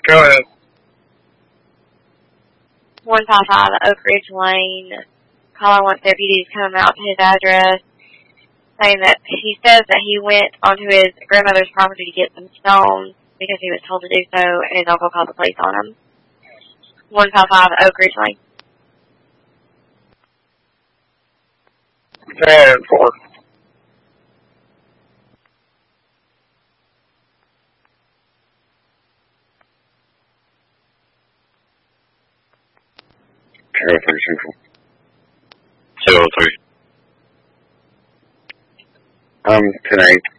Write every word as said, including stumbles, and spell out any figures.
Go ahead. one five five Oak Ridge Lane. Caller wants deputies come out to his address, saying that he says that he went onto his grandmother's property to get some stones because he was told to do so, and his uncle called the police on him. one five five Oak Ridge Lane. ten four. Zero three Central. Zero three. Um, ten eight.